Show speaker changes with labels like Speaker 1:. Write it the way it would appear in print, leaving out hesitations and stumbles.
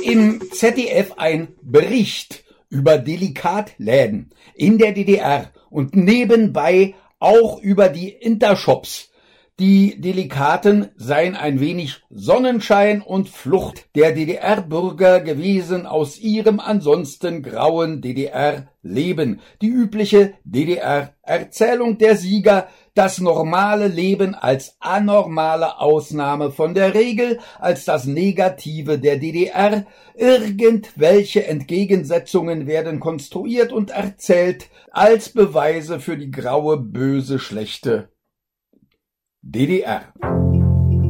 Speaker 1: im ZDF ein Bericht über Delikatläden in der DDR und nebenbei auch über die Intershops. Die Delikaten seien ein wenig Sonnenschein und Flucht der DDR-Bürger gewesen aus ihrem ansonsten grauen DDR-Leben. Die übliche DDR-Erzählung der Sieger, das normale Leben als anormale Ausnahme von der Regel, als das Negative der DDR. Irgendwelche Entgegensetzungen werden konstruiert und erzählt als Beweise für die graue, böse, schlechte DDR.